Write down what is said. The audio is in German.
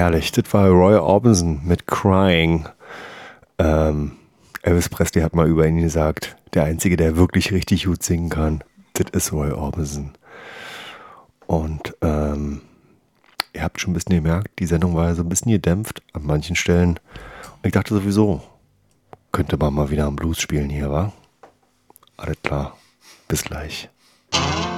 herrlich. Das war Roy Orbison mit Crying. Elvis Presley hat mal über ihn gesagt, der Einzige, der wirklich richtig gut singen kann, das ist Roy Orbison. Und ihr habt schon ein bisschen gemerkt, die Sendung war ja so ein bisschen gedämpft an manchen Stellen. Und ich dachte sowieso, könnte man mal wieder am Blues spielen hier, wa? Alles klar. Bis gleich.